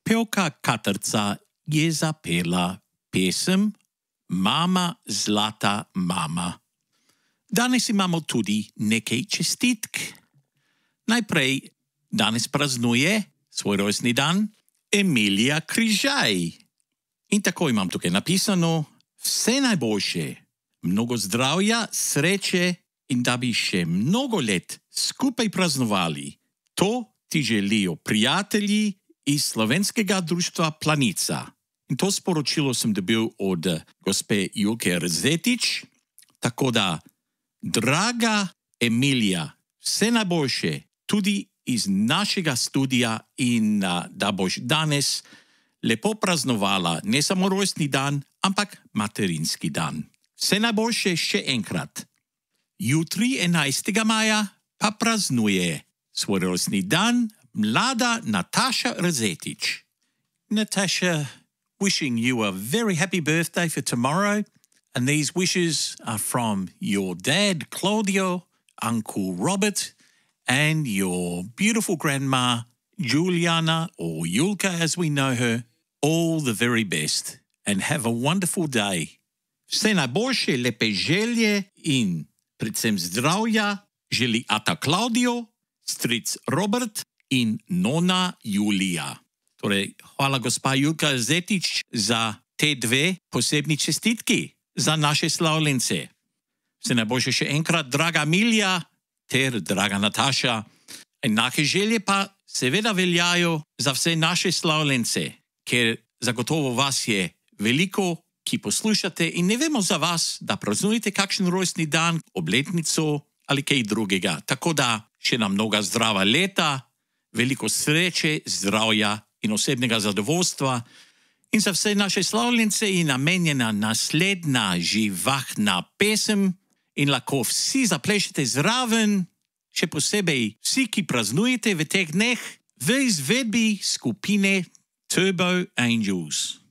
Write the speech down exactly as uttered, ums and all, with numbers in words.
pevka Katrca je zapela pesem Mama, zlata mama. Danes imamo tudi nekaj čestitk. Najprej danes praznuje svoj rojstni dan Emilija Križaj. In tako imam tukaj napisano: vse najboljše, mnogo zdravja, sreče in da bi še mnogo let skupaj praznovali. To ti želijo prijatelji iz Slovenskega društva Planica. In to sporočilo sem dobil od gospe Julke Rzetič. Tako da, draga Emilija, vse najboljše tudi iz našega studija in da boš danes lepo praznovala ne samo rojstni dan, ampak materinski dan. Vse najboljše še enkrat. Jutri, enajstega maja, pa praznuje svoj rojstni dan mlada Nataša Rzetič. Natasha, wishing you a very happy birthday for tomorrow. And these wishes are from your dad, Claudio, Uncle Robert, and your beautiful grandma, Juliana, or Julka as we know her. All the very best. And have a wonderful day. Vse najboljše, lepe želje in predvsem zdravja želi ata Claudio, stric Robert in nona Julija. Torej, hvala gospa Julka Rzetič za te dve posebni čestitki za naše slavljence. Vse najboljše še enkrat, draga Emilija ter draga Nataša. Enake želje pa seveda veljajo za vse naše slavljence, ker zagotovo vas je veliko, ki poslušate in ne vemo za vas, da praznujete kakšen rojstni dan, obletnico ali kaj drugega. Tako da še nam mnoga zdrava leta, veliko sreče, zdravja in osebnega zadovoljstva. In za vse naše slavljence je namenjena naslednja živahna pesem in lahko vsi zaplešete zraven, še posebej vsi, ki praznujete v teh dneh v izvedbi skupine Turbo Angels.